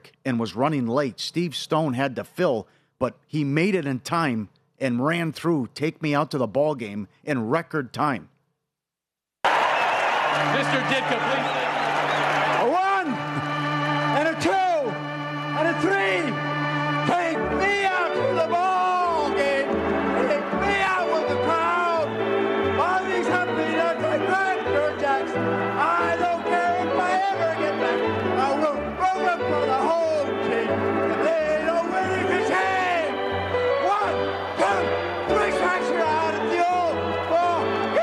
quick and was running late. Steve Stone had to fill, but he made it in time and ran through, take me out to the ball game in record time. Mr. Ditka, please. A 1 and a 2 and a 3. Take me out to the ball game. Take me out with the crowd. All these happy nuts like Grant Jackson. I don't care if I ever get back. I will roll up for the whole team. If they don't win it, it's game. 1, 2, 3 strikes, you're out at the old ball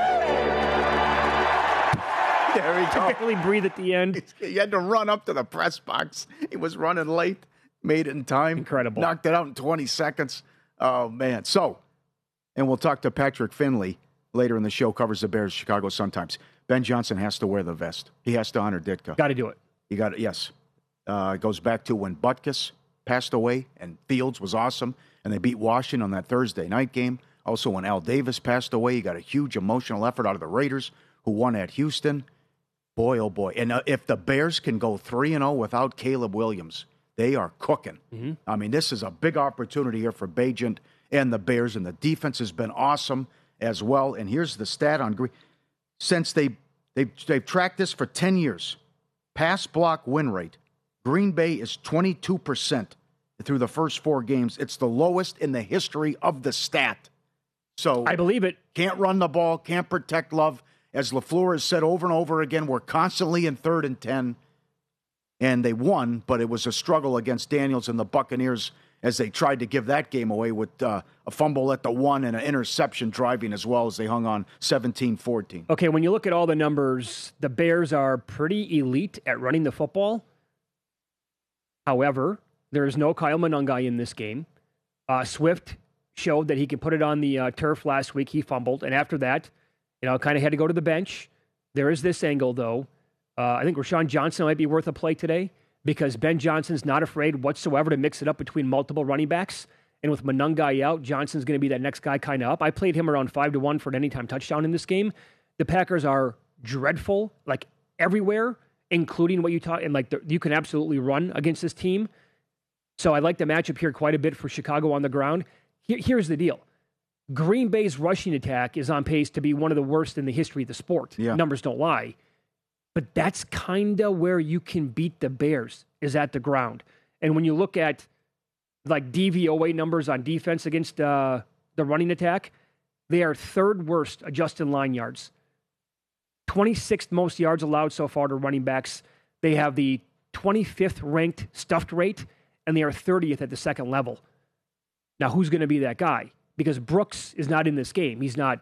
game. There he goes. Barely breathe at the end. He had to run up to the press box. He was running late, made it in time. Incredible. Knocked it out in 20 seconds. Oh, man. So, and we'll talk to Patrick Finley later in the show, covers the Bears, Chicago Sun-Times. Ben Johnson has to wear the vest. He has to honor Ditka. Got to do it. You got it, yes. It goes back to when Butkus passed away and Fields was awesome, and they beat Washington on that Thursday night game. Also, when Al Davis passed away, you got a huge emotional effort out of the Raiders, who won at Houston. Boy, oh boy. And if the Bears can go 3-0 without Caleb Williams, they are cooking. Mm-hmm. I mean, this is a big opportunity here for Bagent and the Bears, and the defense has been awesome as well. And here's the stat on Green. Since they've tracked this for 10 years, pass block win rate, Green Bay is 22% through the first 4 games. It's the lowest in the history of the stat. So I believe it. Can't run the ball, can't protect Love. As LaFleur has said over and over again, we're constantly in 3rd and 10. And they won, but it was a struggle against Daniels and the Buccaneers as they tried to give that game away with a fumble at the 1 and an interception driving as well as they hung on 17-14. Okay, when you look at all the numbers, the Bears are pretty elite at running the football. However, there is no Kyle Monangai in this game. Swift showed that he could put it on the turf last week. He fumbled, and after that, kind of had to go to the bench. There is this angle, though. I think Rashawn Johnson might be worth a play today because Ben Johnson's not afraid whatsoever to mix it up between multiple running backs. And with Monangai out, Johnson's going to be that next guy kind of up. I played him around 5-1 for an anytime touchdown in this game. The Packers are dreadful, like everywhere, including what you taught. And you can absolutely run against this team. So I like the matchup here quite a bit for Chicago on the ground. Here's the deal. Green Bay's rushing attack is on pace to be one of the worst in the history of the sport. Yeah. Numbers don't lie. But that's kind of where you can beat the Bears, is at the ground. And when you look at DVOA numbers on defense against the running attack, they are 3rd worst adjusted line yards. 26th most yards allowed so far to running backs. They have the 25th ranked stuffed rate, and they are 30th at the second level. Now, who's going to be that guy? Because Brooks is not in this game. He's not.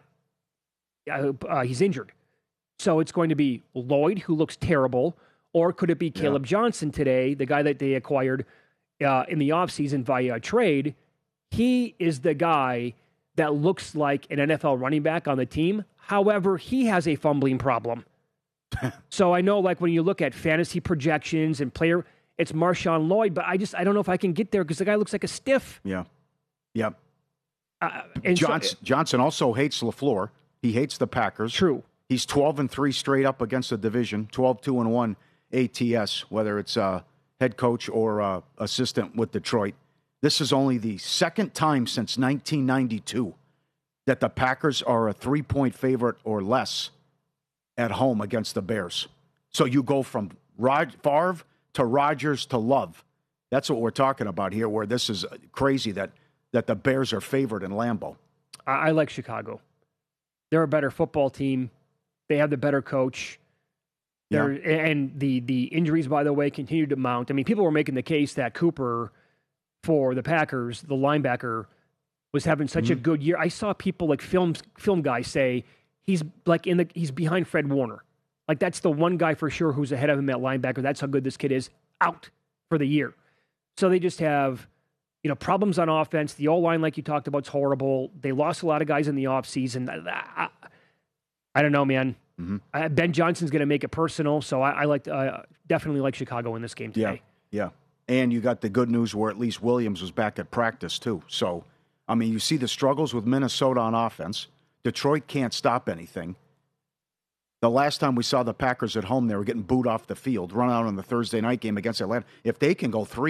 He's injured. So it's going to be Lloyd, who looks terrible, or could it be Caleb Johnson today, the guy that they acquired in the offseason via trade? He is the guy that looks like an NFL running back on the team. However, he has a fumbling problem. So I know, when you look at fantasy projections and player, it's Marshawn Lloyd, but I don't know if I can get there because the guy looks like a stiff. Yeah. Yep. And Johnson also hates LaFleur. He hates the Packers. True. He's 12-3 straight up against the division, 12-2-1 ATS, whether it's head coach or assistant with Detroit. This is only the second time since 1992 that the Packers are a 3-point favorite or less at home against the Bears. So you go from Favre to Rodgers to Love. That's what we're talking about here, where this is crazy that the Bears are favored in Lambeau. I like Chicago. They're a better football team. They have the better coach. And the injuries, by the way, continue to mount. I mean, people were making the case that Cooper for the Packers, the linebacker, was having such a good year. I saw people film guys say he's he's behind Fred Warner. That's the one guy for sure who's ahead of him at linebacker. That's how good this kid is. Out for the year. So they just have problems on offense. The O-line, like you talked about, is horrible. They lost a lot of guys in the offseason. I don't know, man. Mm-hmm. Ben Johnson's going to make it personal, so I definitely like Chicago in this game today. Yeah. And you got the good news where at least Williams was back at practice too. So, I mean, you see the struggles with Minnesota on offense. Detroit can't stop anything. The last time we saw the Packers at home, they were getting booed off the field, run out on the Thursday night game against Atlanta. If they can go 3